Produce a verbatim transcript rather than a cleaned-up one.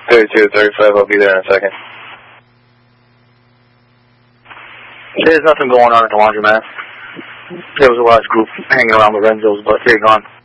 thirty-two, thirty-five, I'll be there in a second. There's nothing going on at the laundromat. There was a large group hanging around Lorenzo's, but they're gone.